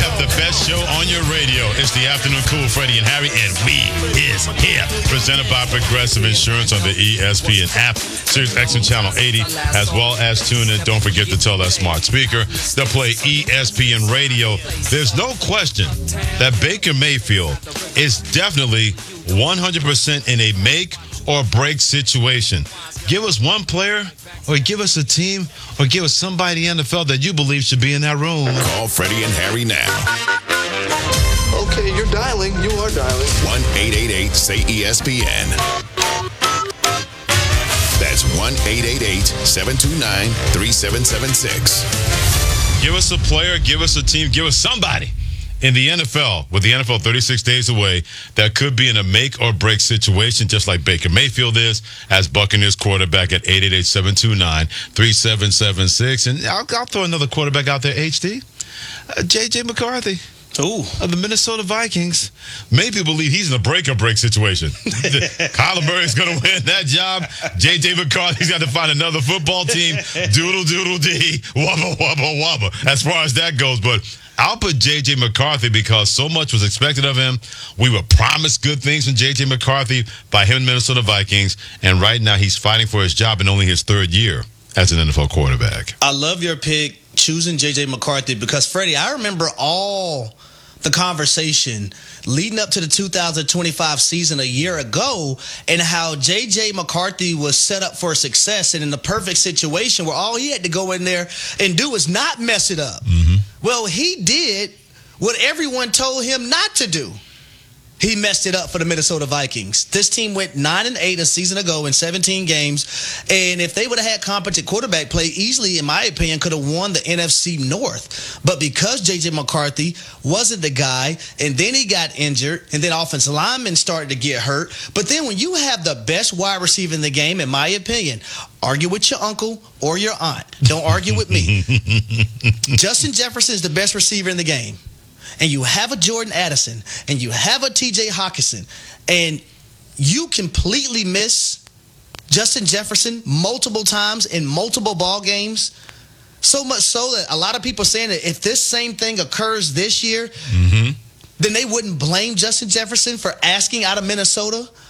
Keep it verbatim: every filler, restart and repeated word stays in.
have the best show on your radio. It's the Afternoon Cool, Freddie and Harry, and we is here. Presented by Progressive Insurance on the E S P N app, Sirius X M Channel eighty, as well as tune in. Don't forget to tell that smart speaker to play E S P N Radio. There's no question that Baker Mayfield is definitely one hundred percent in a make or break situation. Give us one player, or give us a team, or give us somebody in the N F L that you believe should be in that room. Call Freddie and Harry now. Okay, you're dialing. You are dialing. one eight eight eight say E S P N. That's one eight eight eight seven two nine three seven seven six. Give us a player, give us a team, give us somebody in the N F L, with the N F L thirty-six days away, that could be in a make or break situation, just like Baker Mayfield is, as Buccaneers quarterback at eight eight eight seven two nine three seven seven six. And I'll, I'll throw another quarterback out there, H D. Uh, J J McCarthy. Ooh. Of the Minnesota Vikings. Many people believe he's in a break or break situation. Kyler Murray's going to win that job. J J McCarthy's got to find another football team. Doodle, doodle, dee. Wubba, wubba, wubba. As far as that goes. But I'll put J J McCarthy because so much was expected of him. We were promised good things from J J McCarthy by him and Minnesota Vikings. And right now he's fighting for his job in only his third year as an N F L quarterback. I love your pick, choosing J J McCarthy, because, Freddie, I remember all the conversation leading up to the two thousand twenty-five season a year ago, and how J J McCarthy was set up for success and in the perfect situation where all he had to go in there and do was not mess it up. Mm-hmm. Well, he did what everyone told him not to do. He messed it up for the Minnesota Vikings. This team went nine and eight a season ago in seventeen games, and if they would have had competent quarterback play, easily, in my opinion, could have won the N F C North. But because J J McCarthy wasn't the guy, and then he got injured, and then offensive linemen started to get hurt. But then when you have the best wide receiver in the game, in my opinion, argue with your uncle or your aunt. Don't argue with me. Justin Jefferson is the best receiver in the game. And you have a Jordan Addison, and you have a T J Hawkinson, and you completely miss Justin Jefferson multiple times in multiple ball games. So much so that a lot of people are saying that if this same thing occurs this year, mm-hmm. then they wouldn't blame Justin Jefferson for asking out of Minnesota.